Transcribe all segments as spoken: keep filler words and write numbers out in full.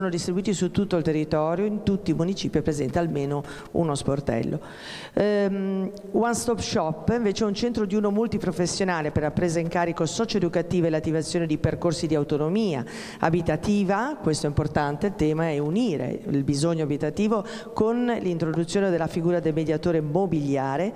Sono distribuiti su tutto il territorio, in tutti i municipi è presente almeno uno sportello. Um, One Stop Shop invece è un centro diurno multiprofessionale per la presa in carico socioeducativa e l'attivazione di percorsi di autonomia abitativa. Questo è importante, il tema è unire il bisogno abitativo con l'introduzione della figura del mediatore mobiliare.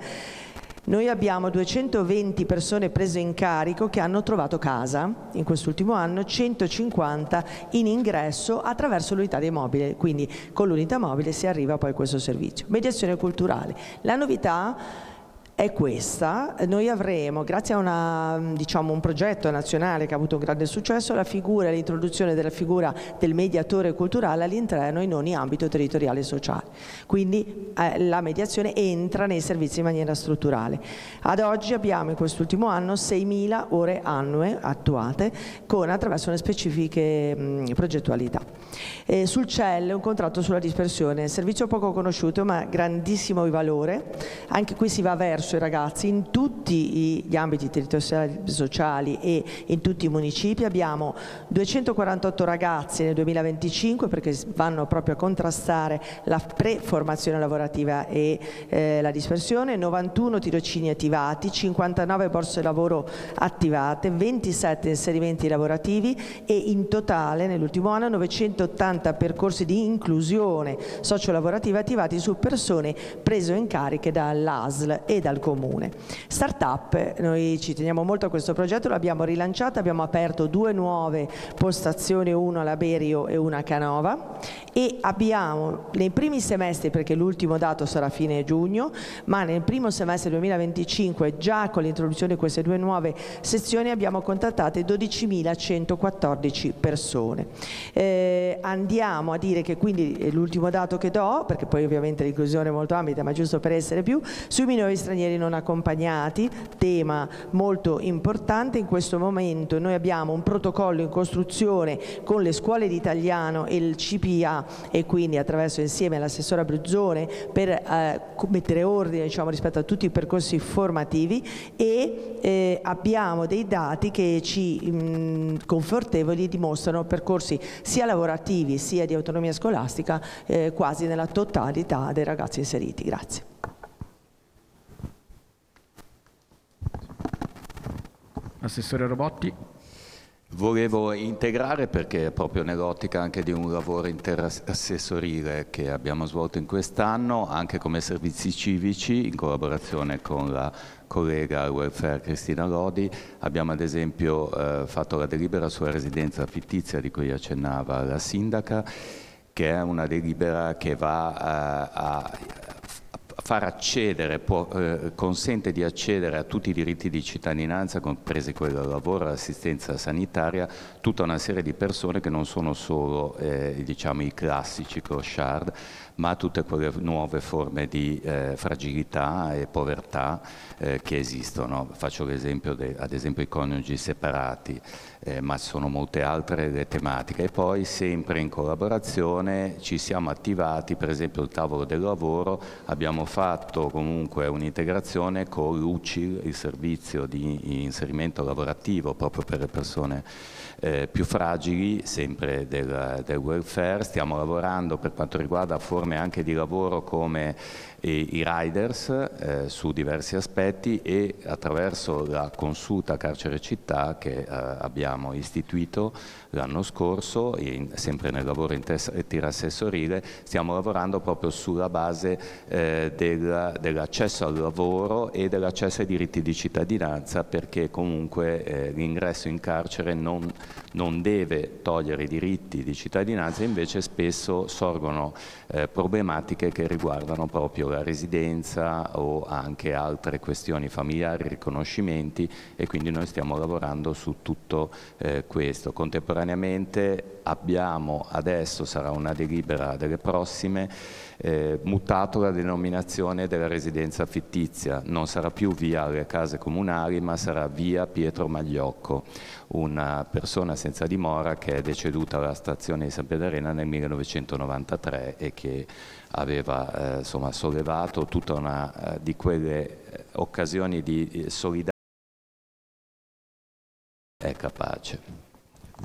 Noi abbiamo duecentoventi persone prese in carico che hanno trovato casa in quest'ultimo anno, centocinquanta in ingresso attraverso l'unità dei mobili, quindi con l'unità mobile si arriva poi a questo servizio. Mediazione culturale. La novità è questa: noi avremo, grazie a una, diciamo, un progetto nazionale che ha avuto un grande successo, la figura, l'introduzione della figura del mediatore culturale all'interno in ogni ambito territoriale e sociale. Quindi eh, la mediazione entra nei servizi in maniera strutturale. Ad oggi abbiamo in quest'ultimo anno seimila ore annue attuate con attraverso le specifiche mh, progettualità. Eh, sul C E L un contratto sulla dispersione, servizio poco conosciuto ma grandissimo valore. Anche qui si va verso i ragazzi in tutti gli ambiti territoriali sociali e in tutti i municipi. Abbiamo duecentoquarantotto ragazzi nel duemilaventicinque perché vanno proprio a contrastare la preformazione lavorativa e eh, la dispersione, novantuno tirocini attivati, cinquantanove borse lavoro attivate, ventisette inserimenti lavorativi e in totale nell'ultimo anno novecentottanta percorsi di inclusione sociolavorativa attivati su persone prese in cariche dall'A S L e dal Comune. Startup, noi ci teniamo molto a questo progetto, l'abbiamo rilanciato, abbiamo aperto due nuove postazioni, una a Laberio e una a Canova, e abbiamo nei primi semestri, perché l'ultimo dato sarà fine giugno, ma nel primo semestre duemilaventicinque, già con l'introduzione di queste due nuove sezioni, abbiamo contattate dodicimilacentoquattordici persone. Eh, andiamo a dire che quindi l'ultimo dato che do, perché poi ovviamente l'inclusione è molto ambita, ma giusto per essere più, sui minori stranieri non accompagnati, tema molto importante. In questo momento noi abbiamo un protocollo in costruzione con le scuole di italiano e il C P A, e quindi attraverso insieme all'assessore Abruzzone per eh, mettere ordine, diciamo, rispetto a tutti i percorsi formativi, e eh, abbiamo dei dati che ci mh, confortevoli dimostrano percorsi sia lavorativi sia di autonomia scolastica eh, quasi nella totalità dei ragazzi inseriti. Grazie. Assessore Robotti. Volevo integrare, perché proprio nell'ottica anche di un lavoro interassessorile che abbiamo svolto in quest'anno, anche come servizi civici, in collaborazione con la collega al welfare Cristina Lodi, abbiamo ad esempio eh, fatto la delibera sulla residenza fittizia di cui accennava la sindaca, che è una delibera che va a, a far accedere, può, eh, consente di accedere a tutti i diritti di cittadinanza, compresi quelli del lavoro, l'assistenza sanitaria, tutta una serie di persone che non sono solo eh, diciamo, i classici clochard, ma tutte quelle nuove forme di eh, fragilità e povertà eh, che esistono. Faccio l'esempio, ad esempio, i coniugi separati, eh, ma sono molte altre le tematiche. E poi, sempre in collaborazione, ci siamo attivati, per esempio il tavolo del lavoro, abbiamo fatto comunque un'integrazione con l'U C I L, il servizio di inserimento lavorativo proprio per le persone eh, più fragili, sempre del, del welfare. Stiamo lavorando per quanto riguarda forme anche di lavoro come i, i riders eh, su diversi aspetti, e attraverso la consulta carcere città che eh, abbiamo istituito l'anno scorso, in, sempre nel lavoro interassessorile, stiamo lavorando proprio sulla base eh, del, dell'accesso al lavoro e dell'accesso ai diritti di cittadinanza, perché comunque eh, l'ingresso in carcere non, non deve togliere i diritti di cittadinanza, invece spesso sorgono eh, problematiche che riguardano proprio la residenza o anche altre questioni familiari, riconoscimenti, e quindi noi stiamo lavorando su tutto eh, questo. Contemporaneamente abbiamo, adesso sarà una delibera delle prossime, eh, mutato la denominazione della residenza fittizia, non sarà più via le case comunali, ma sarà via Pietro Magliocco, una persona senza dimora che è deceduta alla stazione di San Pierdarena nel millenovecentonovantatré e che aveva eh, insomma, sollevato tutta una eh, di quelle occasioni di solidarietà. È capace.